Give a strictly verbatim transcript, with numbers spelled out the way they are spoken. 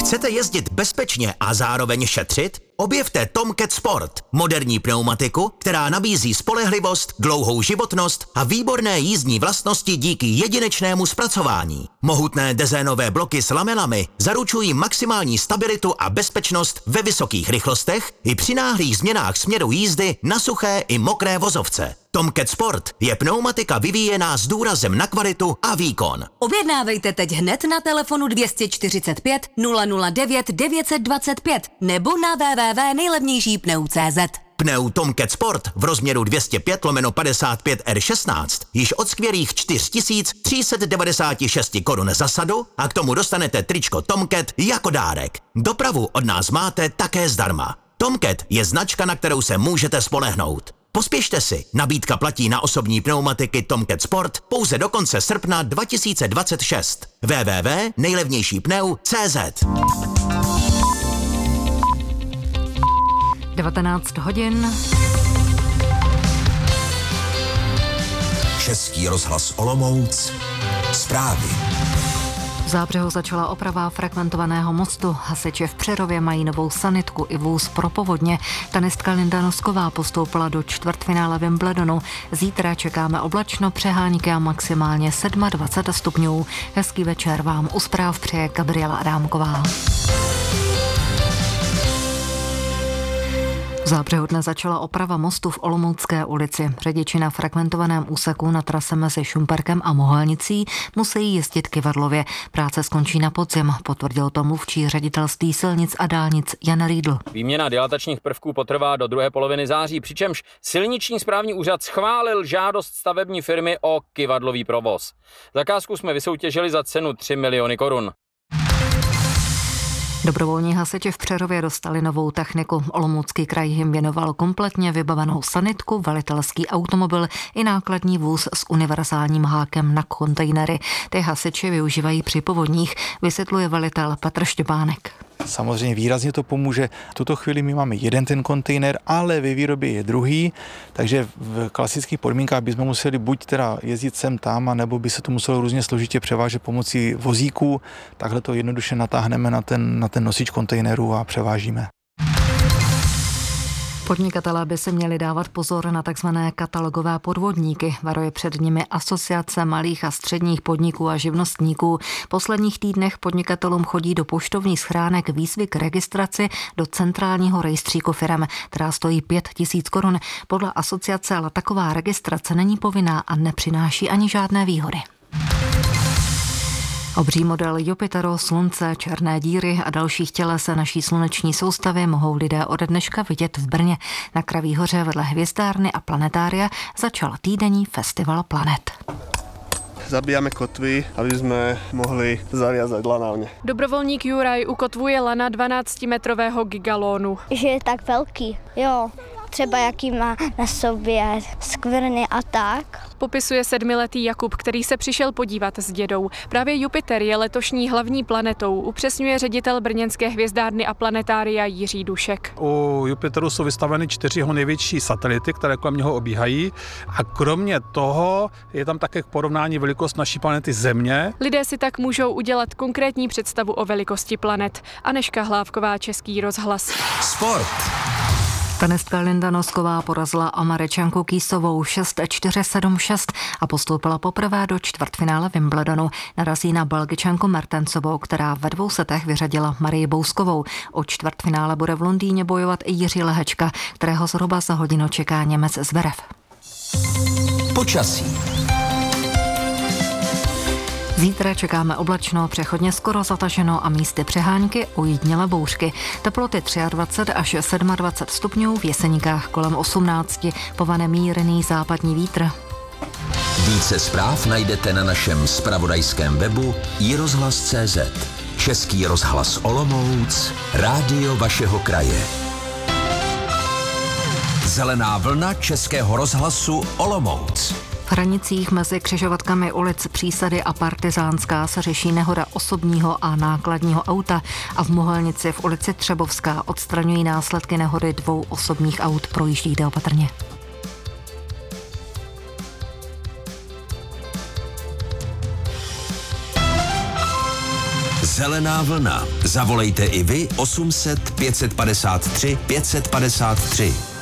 Chcete jezdit bezpečně a zároveň šetřit? Objevte Tomcat Sport, moderní pneumatiku, která nabízí spolehlivost, dlouhou životnost a výborné jízdní vlastnosti díky jedinečnému zpracování. Mohutné dezénové bloky s lamelami zaručují maximální stabilitu a bezpečnost ve vysokých rychlostech i při náhlých změnách směru jízdy na suché i mokré vozovce. Tomcat Sport je pneumatika vyvíjená s důrazem na kvalitu a výkon. Objednávejte teď hned na telefonu dvě stě čtyřicet pět nula nula devět devět set dvacet pět nebo na w w w tečka nejlevnější pneu tečka cé zet. Pneu Tomcat Sport v rozměru dvě stě pět lomeno padesát pět R šestnáct již od skvělých čtyři tisíce tři sta devadesát šest korun za sadu a k tomu dostanete tričko Tomcat jako dárek. Dopravu od nás máte také zdarma. Tomcat je značka, na kterou se můžete spolehnout. Pospěšte si, nabídka platí na osobní pneumatiky Tomcat Sport pouze do konce srpna dva tisíce dvacet šest. w w w tečka nejlevnější pneu tečka cé zet. devatenáct hodin. Český rozhlas Olomouc. Zprávy. V Zábřehu začala oprava frekventovaného mostu. Hasiči v Přerově mají novou sanitku i vůz pro povodně. Tenistka Linda Nosková postoupila do čtvrtfinále Wimbledonu. Zítra čekáme oblačno, přehánky a maximálně dvacet sedm stupňů. Hezký večer vám u zpráv přeje Gabriela Adámková. V Zábřehu dnes začala oprava mostu v Olomoucké ulici. Řidiči na frekventovaném úseku na trase mezi Šumperkem a Mohelnicí musí jezdit kyvadlově. Práce skončí na podzim, potvrdil to mluvčí ředitelství silnic a dálnic Jan Riedl. Výměna dilatačních prvků potrvá do druhé poloviny září, přičemž silniční správní úřad schválil žádost stavební firmy o kyvadlový provoz. Zakázku jsme vysoutěžili za cenu tři miliony korun. Dobrovolní hasiči v Přerově dostali novou techniku. Olomoucký kraj jim věnoval kompletně vybavenou sanitku, velitelský automobil i nákladní vůz s univerzálním hákem na kontejnery. Ty hasiči využívají při povodních, vysvětluje velitel Petr Štěpánek. Samozřejmě výrazně to pomůže. V tuto chvíli my máme jeden ten kontejner, ale ve výrobě je druhý, takže v klasických podmínkách bychom museli buď teda jezdit sem tam, nebo by se to muselo různě složitě převážet pomocí vozíků. Takhle to jednoduše natáhneme na ten, na ten nosič kontejneru a převážíme. Podnikatelé by se měli dávat pozor na takzvané katalogové podvodníky. Varuje před nimi Asociace malých a středních podniků a živnostníků. V posledních týdnech podnikatelům chodí do poštovních schránek výzvy k registraci do centrálního rejstříku firem, která stojí pět tisíc korun. Podle asociace ale taková registrace není povinná a nepřináší ani žádné výhody. Obří model Jupiteru, Slunce, černé díry a dalších těles naší sluneční soustavy mohou lidé ode dneška vidět v Brně. Na Kraví hoře vedle hvězdárny a planetária začal týdenní festival planet. Zabíjame kotvy, aby jsme mohli zaviazať lanávne. Dobrovolník Juraj ukotvuje lana dvanáctimetrového gigalónu. Že je tak velký, jo. Třeba jaký má na sobě skvrny a tak. Popisuje sedmiletý Jakub, který se přišel podívat s dědou. Právě Jupiter je letošní hlavní planetou, upřesňuje ředitel brněnské hvězdárny a planetária Jiří Dušek. U Jupiteru jsou vystaveny čtyři jeho největší satelity, které kolem něho obíhají. A kromě toho je tam také k porovnání velikost naší planety Země. Lidé si tak můžou udělat konkrétní představu o velikosti planet. Anežka Hlávková, Český rozhlas. Sport. Tenistka Linda Nosková porazila Američanku Kýsovou šest čtyři sedm šest a postoupila poprvé do čtvrtfinále Wimbledonu. Narazí na Belgičanku Mertensovou, která ve dvou setech vyřadila Marii Bouskovou. O čtvrtfinále bude v Londýně bojovat i Jiří Lehečka, kterého zhruba za hodinu čeká Němec Zverev. Počasí. Zítra čekáme oblačno, přechodně skoro zataženo a místy přehánky, ujítněle bouřky. Teploty dvacet tři až dvacet sedm stupňů, v Jeseníkách kolem osmnáct, povane mírný západní vítr. Více zpráv najdete na našem zpravodajském webu i rozhlas tečka cé zet. Český rozhlas Olomouc, rádio vašeho kraje. Zelená vlna Českého rozhlasu Olomouc. V hranicích mezi křižovatkami ulic Přísady a Partizánská se řeší nehoda osobního a nákladního auta a v Mohelnici v ulici Třebovská odstraňují následky nehody dvou osobních aut, projíždíte opatrně. Zelená vlna. Zavolejte i vy osm set pět set padesát tři pět set padesát tři.